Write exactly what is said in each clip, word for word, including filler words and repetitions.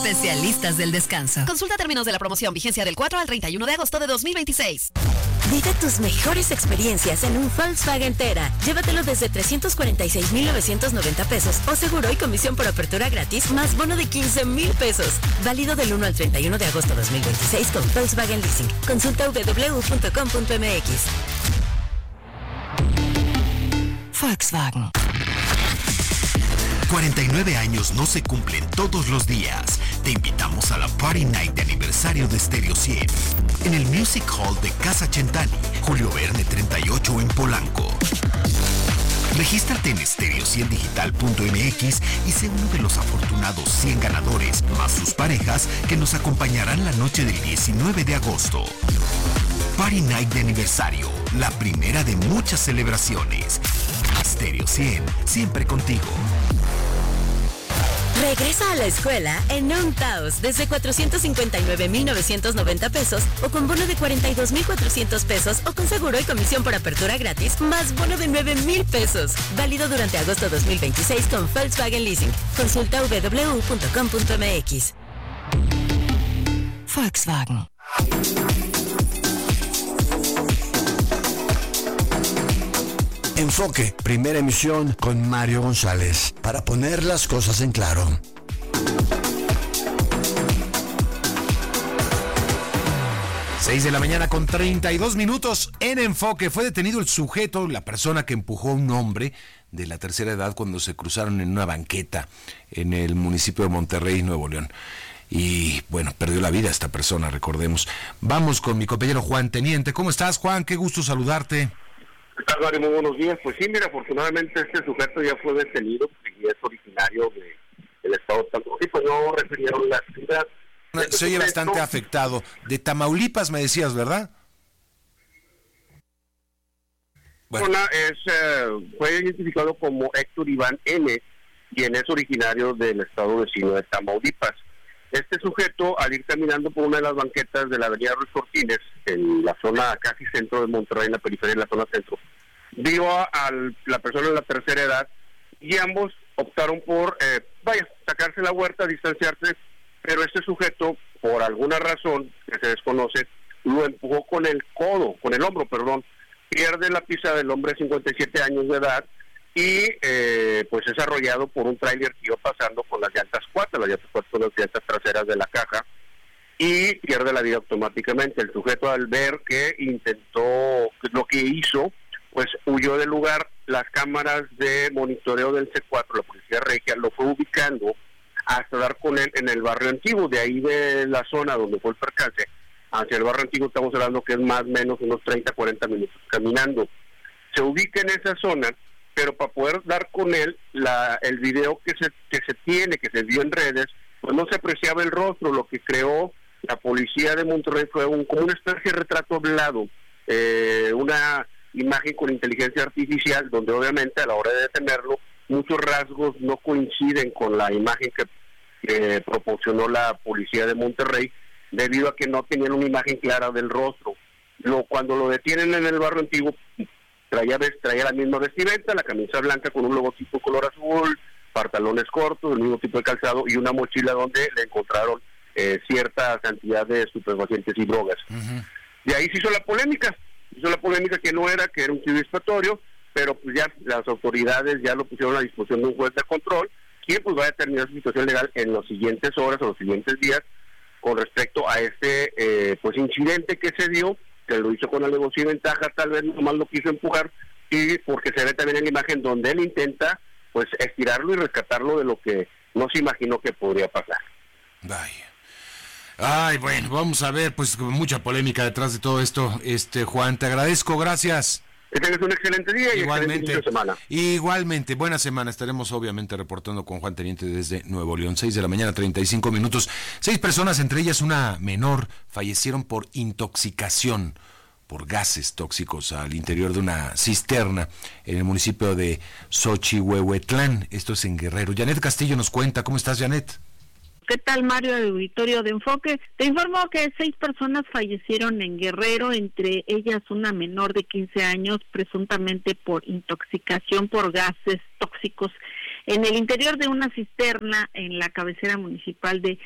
especialistas del descanso. Consulta términos de la promoción, vigencia del cuatro al treinta y uno de agosto de dos mil veintiséis. Vive tus mejores experiencias en un Volkswagen Tera. Llévatelo desde trescientos cuarenta y seis mil novecientos noventa pesos o seguro y comisión por apertura gratis más bono de quince mil pesos. Válido del uno al treinta y uno de agosto de dos mil veintiséis con Volkswagen Leasing. Consulta doble u doble u doble u punto com punto m x. Volkswagen. cuarenta y nueve años no se cumplen todos los días. Te invitamos a la Party Night de aniversario de Stereo cien en el Music Hall de Casa Centani, Julio Verne treinta y ocho en Polanco. Regístrate en stereo cien digital punto m x y sé uno de los afortunados cien ganadores, más sus parejas, que nos acompañarán la noche del diecinueve de agosto. Party Night de aniversario, la primera de muchas celebraciones. Stereo cien, siempre contigo. Regresa a la escuela en un Taos desde cuatrocientos cincuenta y nueve mil novecientos noventa pesos o con bono de cuarenta y dos mil cuatrocientos pesos o con seguro y comisión por apertura gratis más bono de nueve mil pesos. Válido durante agosto dos mil veintiséis con Volkswagen Leasing. Consulta doble u doble u doble u punto com punto m x. Volkswagen. Enfoque, primera emisión con Mario González, para poner las cosas en claro. seis de la mañana con treinta y dos minutos en Enfoque. Fue detenido el sujeto, la persona que empujó a un hombre de la tercera edad cuando se cruzaron en una banqueta en el municipio de Monterrey, Nuevo León. Y bueno, perdió la vida esta persona, recordemos. Vamos con mi compañero Juan Teniente. ¿Cómo estás, Juan? Qué gusto saludarte. ¿Qué tal, Mario? Muy buenos días. Pues sí, mira, afortunadamente este sujeto ya fue detenido y es originario de, del estado de Tamaulipas. No refirieron la ciudad. Este se oye sujeto bastante afectado. De Tamaulipas me decías, ¿verdad? Bueno. Es, eh, fue identificado como Héctor Iván N., quien es originario del estado vecino de Tamaulipas. Este sujeto, al ir caminando por una de las banquetas de la avenida Ruiz Cortines, en la zona casi centro de Monterrey, en la periferia de la zona centro, vio a, a la persona de la tercera edad y ambos optaron por, eh, vaya, sacarse la huerta, distanciarse, pero este sujeto, por alguna razón que se desconoce, lo empujó con el codo, con el hombro, perdón, pierde la pista del hombre de cincuenta y siete años de edad y eh, pues es arrollado por un tráiler que iba pasando con las llantas cuatro, las llantas cuatro son las llantas traseras de la caja, y pierde la vida automáticamente. El sujeto, al ver que intentó, lo que hizo, pues huyó del lugar. Las cámaras de monitoreo del C cuatro, la policía regia, lo fue ubicando hasta dar con él en el barrio antiguo, de ahí de la zona donde fue el percance, hacia el barrio antiguo estamos hablando que es más o menos unos treinta, cuarenta minutos caminando. Se ubica en esa zona, pero para poder dar con él, la, el video que se que se tiene, que se vio en redes, pues no se apreciaba el rostro. Lo que creó la policía de Monterrey fue un, como una especie de retrato hablado, eh, una imagen con inteligencia artificial, donde obviamente a la hora de detenerlo, muchos rasgos no coinciden con la imagen que eh, proporcionó la policía de Monterrey, debido a que no tenían una imagen clara del rostro. Lo, cuando lo detienen en el barrio antiguo, Traía, traía la misma vestimenta, la camisa blanca con un logotipo color azul, pantalones cortos, el mismo tipo de calzado y una mochila donde le encontraron eh, cierta cantidad de estupefacientes y drogas. Uh-huh. De ahí se hizo la polémica, hizo la polémica que no era, que era un chivo expiatorio, pero pues ya las autoridades ya lo pusieron a disposición de un juez de control, quien pues va a determinar su situación legal en las siguientes horas o los siguientes días con respecto a este eh, pues incidente que se dio, que lo hizo con alevosía y ventaja, tal vez nomás lo quiso empujar, y porque se ve también en la imagen donde él intenta pues estirarlo y rescatarlo de lo que no se imaginó que podría pasar. Vaya. Ay, bueno, vamos a ver, pues mucha polémica detrás de todo esto. Este, Juan, te agradezco, gracias. Que tengas un excelente día y igualmente, excelente semana. Igualmente, buena semana. Estaremos obviamente reportando con Juan Teniente desde Nuevo León. seis de la mañana, treinta y cinco minutos. Seis personas, entre ellas una menor, fallecieron por intoxicación por gases tóxicos al interior de una cisterna en el municipio de Xochihuehuetlán. Esto es en Guerrero. Janet Castillo nos cuenta. ¿Cómo estás, Janet? ¿Qué tal, Mario, del auditorio de Enfoque? Te informo que seis personas fallecieron en Guerrero, entre ellas una menor de quince años, presuntamente por intoxicación por gases tóxicos en el interior de una cisterna en la cabecera municipal de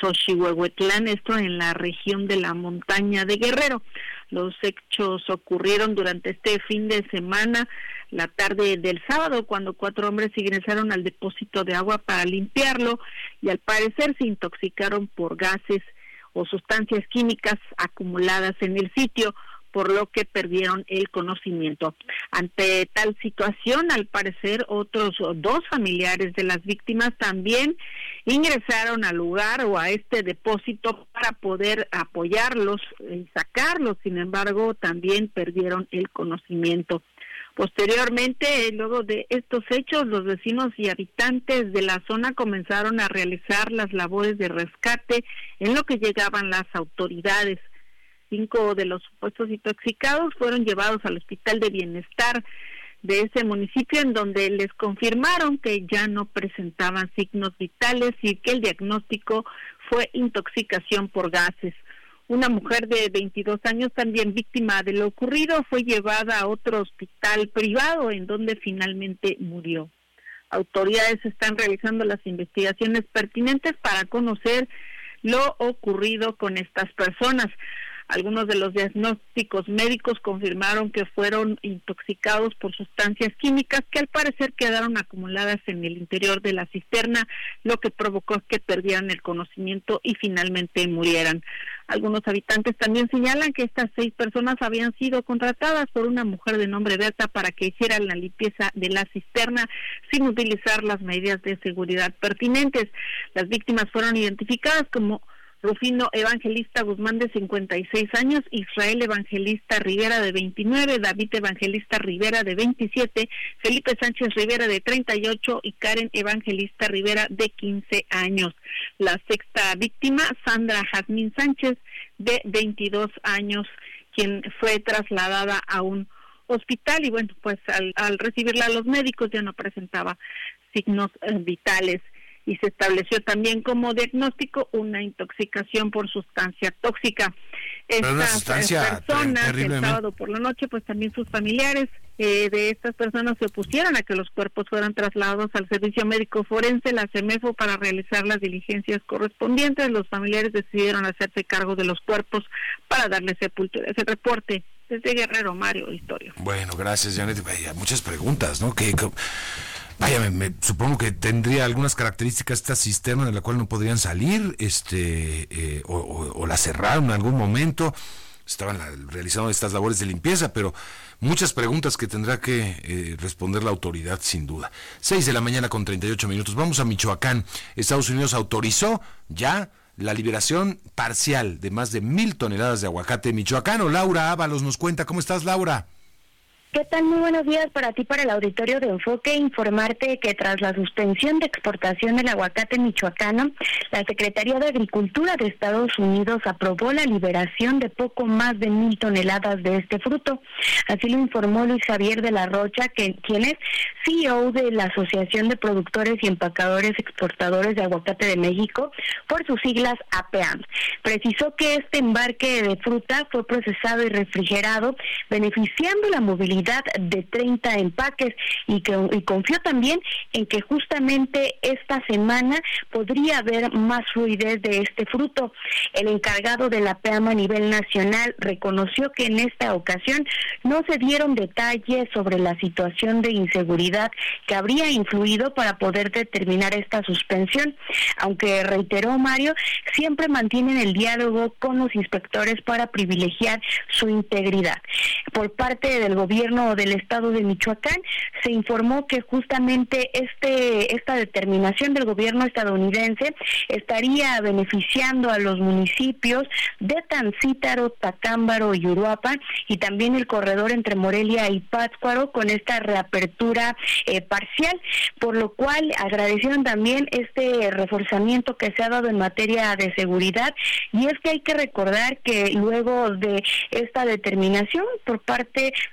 Xochihuehuetlán, esto en la región de la montaña de Guerrero. Los hechos ocurrieron durante este fin de semana, la tarde del sábado, cuando cuatro hombres ingresaron al depósito de agua para limpiarlo y al parecer se intoxicaron por gases o sustancias químicas acumuladas en el sitio, por lo que perdieron el conocimiento. Ante tal situación, al parecer, otros dos familiares de las víctimas también ingresaron al lugar o a este depósito para poder apoyarlos y sacarlos. Sin embargo, también perdieron el conocimiento. Posteriormente, luego de estos hechos, los vecinos y habitantes de la zona comenzaron a realizar las labores de rescate en lo que llegaban las autoridades. Cinco de los supuestos intoxicados fueron llevados al Hospital de Bienestar de ese municipio, en donde les confirmaron que ya no presentaban signos vitales y que el diagnóstico fue intoxicación por gases. Una mujer de veintidós años, también víctima de lo ocurrido, fue llevada a otro hospital privado, en donde finalmente murió. Autoridades están realizando las investigaciones pertinentes para conocer lo ocurrido con estas personas. Algunos de los diagnósticos médicos confirmaron que fueron intoxicados por sustancias químicas que al parecer quedaron acumuladas en el interior de la cisterna, lo que provocó que perdieran el conocimiento y finalmente murieran. Algunos habitantes también señalan que estas seis personas habían sido contratadas por una mujer de nombre Berta para que hicieran la limpieza de la cisterna sin utilizar las medidas de seguridad pertinentes. Las víctimas fueron identificadas como Rufino Evangelista Guzmán, de cincuenta y seis años, Israel Evangelista Rivera, de veintinueve, David Evangelista Rivera, de veintisiete, Felipe Sánchez Rivera, de treinta y ocho, y Karen Evangelista Rivera, de quince años. La sexta víctima, Sandra Jazmín Sánchez, de veintidós años, quien fue trasladada a un hospital y bueno, pues al, al recibirla los médicos ya no presentaba signos eh, vitales. Y se estableció también como diagnóstico una intoxicación por sustancia tóxica. Estas sustancia personas, el sábado por la noche, pues también sus familiares eh, de estas personas se opusieron a que los cuerpos fueran trasladados al Servicio Médico Forense, la CEMEFO, para realizar las diligencias correspondientes. Los familiares decidieron hacerse cargo de los cuerpos para darle sepultura. Ese reporte desde Guerrero, Mario Historia. Bueno, gracias, Janet. Vaya, muchas preguntas, ¿no? Que... que... Vaya, me, me, supongo que tendría algunas características esta cisterna de la cual no podrían salir, este, eh, o, o, o la cerraron en algún momento, estaban la, realizando estas labores de limpieza, pero muchas preguntas que tendrá que eh, responder la autoridad sin duda. Seis de la mañana con treinta y ocho minutos, vamos a Michoacán. Estados Unidos autorizó ya la liberación parcial de más de mil toneladas de aguacate michoacano. Laura Ábalos nos cuenta. ¿Cómo estás, Laura? ¿Qué tal? Muy buenos días para ti, para el auditorio de Enfoque. Informarte que tras la suspensión de exportación del aguacate michoacano, la Secretaría de Agricultura de Estados Unidos aprobó la liberación de poco más de mil toneladas de este fruto. Así lo informó Luis Javier de la Rocha, que, quien es C E O de la Asociación de Productores y Empacadores Exportadores de Aguacate de México, por sus siglas A P A M. Precisó que este embarque de fruta fue procesado y refrigerado, beneficiando la movilidad de treinta empaques, y que y confió también en que justamente esta semana podría haber más fluidez de este fruto. El encargado de la P A M a nivel nacional reconoció que en esta ocasión no se dieron detalles sobre la situación de inseguridad que habría influido para poder determinar esta suspensión, aunque reiteró, Mario, siempre mantienen el diálogo con los inspectores para privilegiar su integridad. Por parte del gobierno del estado de Michoacán se informó que justamente este esta determinación del gobierno estadounidense estaría beneficiando a los municipios de Tancítaro, Tacámbaro y Uruapan, y también el corredor entre Morelia y Pátzcuaro, con esta reapertura eh, parcial, por lo cual agradecieron también este reforzamiento que se ha dado en materia de seguridad. Y es que hay que recordar que luego de esta determinación por parte del país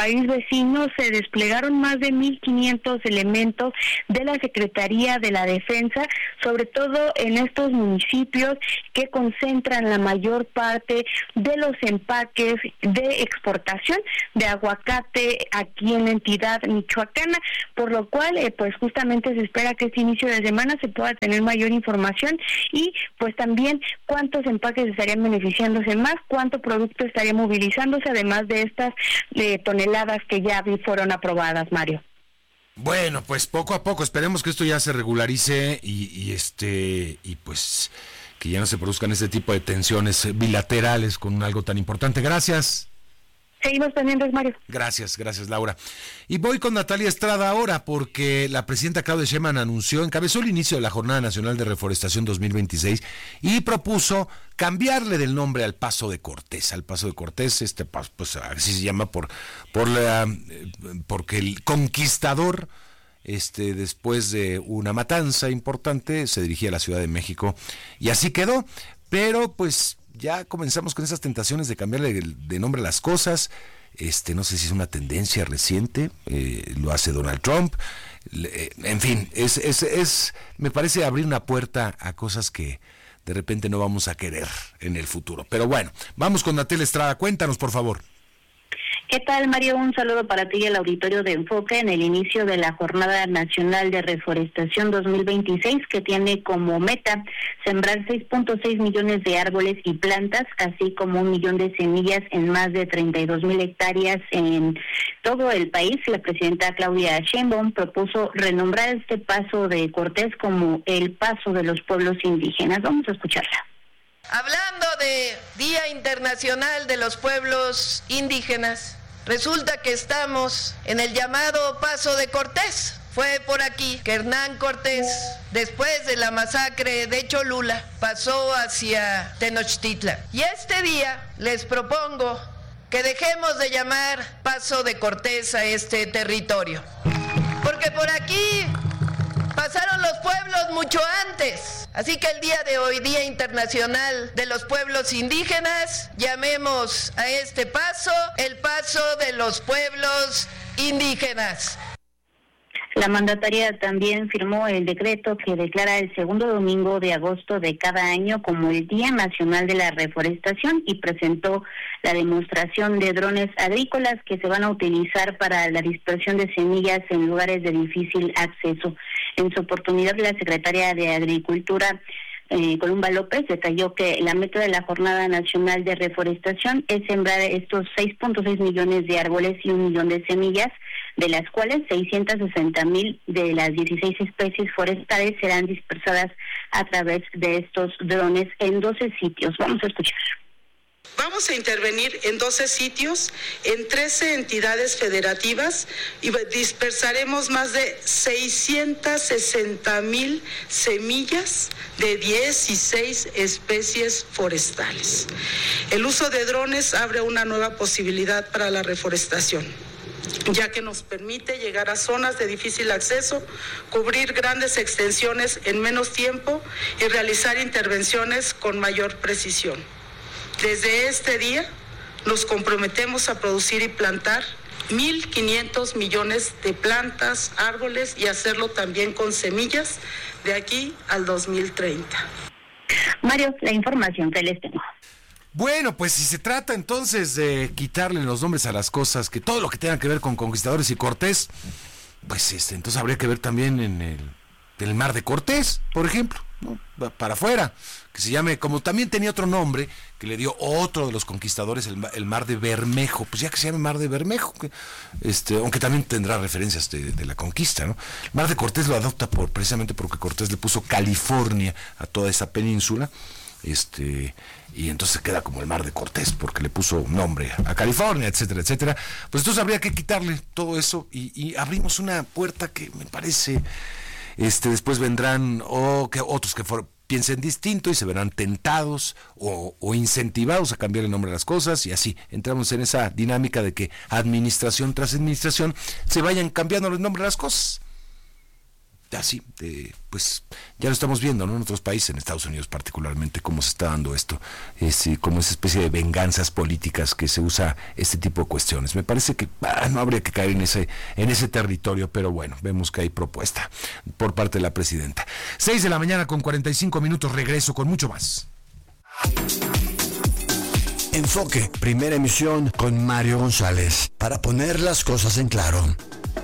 país vecino se desplegaron más de mil quinientos elementos de la Secretaría de la Defensa, sobre todo en estos municipios que concentran la mayor parte de los empaques de exportación de aguacate aquí en la entidad michoacana, por lo cual eh, pues justamente se espera que este inicio de semana se pueda tener mayor información y pues también cuántos empaques estarían beneficiándose más, cuánto producto estaría movilizándose, además de estas eh, toneladas que ya fueron aprobadas, Mario. Bueno, pues poco a poco, esperemos que esto ya se regularice y, y este y pues que ya no se produzcan este tipo de tensiones bilaterales con algo tan importante. Gracias. Seguimos pendientes, Mario. Gracias, gracias, Laura. Y voy con Natalia Estrada ahora, porque la presidenta Claudia Sheinbaum anunció, encabezó el inicio de la Jornada Nacional de Reforestación dos mil veintiséis y propuso cambiarle del nombre al Paso de Cortés. Al Paso de Cortés, este paso, pues así se llama por, por la, porque el conquistador, este, después de una matanza importante, se dirigía a la Ciudad de México y así quedó. Pero pues ya comenzamos con esas tentaciones de cambiarle de, de nombre a las cosas. Este, no sé si es una tendencia reciente, eh, lo hace Donald Trump. Eh, en fin, es, es, es, me parece abrir una puerta a cosas que de repente no vamos a querer en el futuro. Pero bueno, vamos con Natalia Estrada. Cuéntanos, por favor. ¿Qué tal, Mario? Un saludo para ti y el auditorio de Enfoque en el inicio de la Jornada Nacional de Reforestación dos mil veintiséis, que tiene como meta sembrar seis punto seis millones de árboles y plantas, así como un millón de semillas en más de treinta y dos mil hectáreas en todo el país. La presidenta Claudia Sheinbaum propuso renombrar este Paso de Cortés como el Paso de los Pueblos Indígenas. Vamos a escucharla. Hablando de Día Internacional de los Pueblos Indígenas, resulta que estamos en el llamado Paso de Cortés. Fue por aquí que Hernán Cortés, después de la masacre de Cholula, pasó hacia Tenochtitlan. Y este día les propongo que dejemos de llamar Paso de Cortés a este territorio, porque por aquí pasaron los pueblos mucho antes. Así que el día de hoy, Día Internacional de los Pueblos Indígenas, llamemos a este paso el Paso de los Pueblos Indígenas. La mandataria también firmó el decreto que declara el segundo domingo de agosto de cada año como el Día Nacional de la Reforestación y presentó la demostración de drones agrícolas que se van a utilizar para la dispersión de semillas en lugares de difícil acceso. En su oportunidad, la secretaria de Agricultura, Eh, Columba López, detalló que la meta de la Jornada Nacional de Reforestación es sembrar estos seis punto seis millones de árboles y un millón de semillas, de las cuales seiscientos sesenta mil de las dieciséis especies forestales serán dispersadas a través de estos drones en doce sitios. Vamos a escuchar. Vamos a intervenir en doce sitios, en trece entidades federativas y dispersaremos más de seiscientas sesenta mil semillas de dieciséis especies forestales. El uso de drones abre una nueva posibilidad para la reforestación, ya que nos permite llegar a zonas de difícil acceso, cubrir grandes extensiones en menos tiempo y realizar intervenciones con mayor precisión. Desde este día nos comprometemos a producir y plantar mil quinientos millones de plantas, árboles y hacerlo también con semillas de aquí al dos mil treinta. Mario, la información que les tengo. Bueno, pues si se trata entonces de quitarle los nombres a las cosas, que todo lo que tenga que ver con Conquistadores y Cortés, pues este, entonces habría que ver también en el, en el Mar de Cortés, por ejemplo, ¿no? Para afuera, que se llame, como también tenía otro nombre, que le dio otro de los conquistadores, el, el Mar de Bermejo, pues ya que se llame Mar de Bermejo, que, este, aunque también tendrá referencias de, de la conquista, ¿no? El Mar de Cortés lo adopta por, precisamente porque Cortés le puso California a toda esa península, este, y entonces queda como el Mar de Cortés, porque le puso nombre a California, etcétera, etcétera. Pues entonces habría que quitarle todo eso, y, y abrimos una puerta que me parece, este, después vendrán o que otros que for, piensen distinto y se verán tentados o, o incentivados a cambiar el nombre de las cosas, y así entramos en esa dinámica de que administración tras administración se vayan cambiando los nombres de las cosas. así, de, pues ya lo estamos viendo, ¿no? En otros países, en Estados Unidos particularmente, cómo se está dando esto, es, como esa especie de venganzas políticas que se usa este tipo de cuestiones. Me parece que ah, no habría que caer en ese, en ese territorio, pero bueno, vemos que hay propuesta por parte de la presidenta. seis de la mañana con cuarenta y cinco minutos, regreso con mucho más. Enfoque, primera emisión con Mario González, para poner las cosas en claro.